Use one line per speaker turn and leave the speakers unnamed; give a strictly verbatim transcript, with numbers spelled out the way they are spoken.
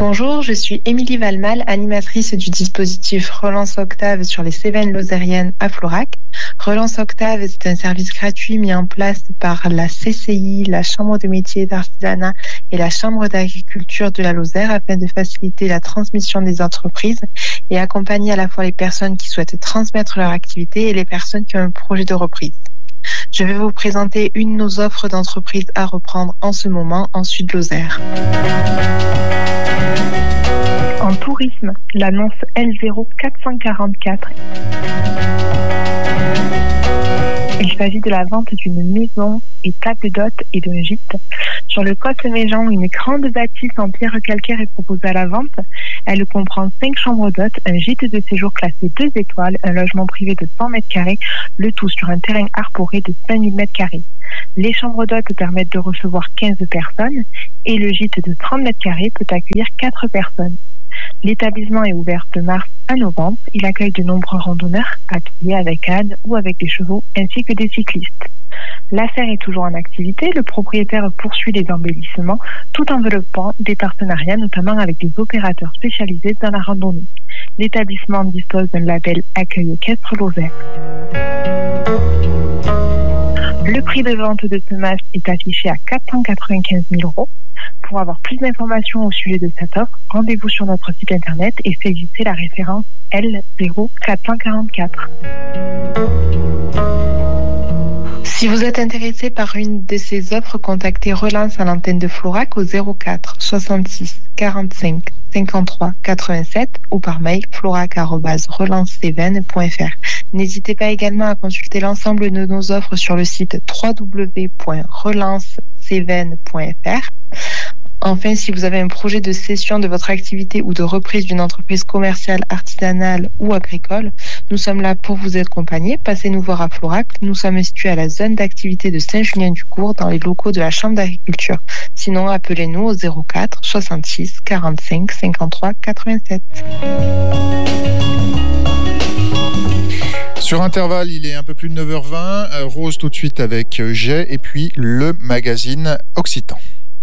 Bonjour, je suis Émilie Valmal, animatrice du dispositif Relance Octave sur les Cévennes lozériennes à Florac. Relance Octave, c'est un service gratuit mis en place par la C C I, la Chambre de métiers et d'artisanat et la Chambre d'agriculture de la Lozère afin de faciliter la transmission des entreprises et accompagner à la fois les personnes qui souhaitent transmettre leur activité et les personnes qui ont un projet de reprise. Je vais vous présenter une de nos offres d'entreprise à reprendre en ce moment en Sud-Lozère. En tourisme, l'annonce L zéro quatre cent quarante-quatre. Il s'agit de la vente d'une maison et table d'hôte et d'un gîte. Sur le Côte-Méjean, une grande bâtisse en pierre calcaire est proposée à la vente. Elle comprend cinq chambres d'hôtes, un gîte de séjour classé deux étoiles, un logement privé de cent mètres carrés, le tout sur un terrain arboré de cinq mille mètres carrés. Les chambres d'hôtes permettent de recevoir quinze personnes et le gîte de trente mètres carrés peut accueillir quatre personnes. L'établissement est ouvert de mars à novembre. Il accueille de nombreux randonneurs, ateliers avec ânes ou avec des chevaux, ainsi que des cyclistes. L'affaire est toujours en activité. Le propriétaire poursuit les embellissements tout en développant des partenariats, notamment avec des opérateurs spécialisés dans la randonnée. L'établissement dispose d'un label Accueil équestre Lozère. Le prix de vente de ce masque est affiché à quatre cent quatre-vingt-quinze mille euros. Pour avoir plus d'informations au sujet de cette offre, rendez-vous sur notre site internet et saisissez la référence L zéro quatre cent quarante-quatre. Si vous êtes intéressé par une de ces offres, contactez Relance à l'antenne de Florac au zéro quatre soixante-six quarante-cinq cinquante-trois quatre-vingt-sept ou par mail florac arobase relance cévennes point f r. N'hésitez pas également à consulter l'ensemble de nos offres sur le site w w w point relance cévennes point f r. Enfin, si vous avez un projet de cession de votre activité ou de reprise d'une entreprise commerciale, artisanale ou agricole, nous sommes là pour vous accompagner. Passez nous voir à Florac. Nous sommes situés à la zone d'activité de Saint-Julien-du-Court dans les locaux de la Chambre d'agriculture. Sinon, appelez-nous au zéro quatre soixante-six quarante-cinq cinquante-trois quatre-vingt-sept.
Sur Intervalle, il est un peu plus de neuf heures vingt. Rose tout de suite avec Jay et puis le magazine Occitan.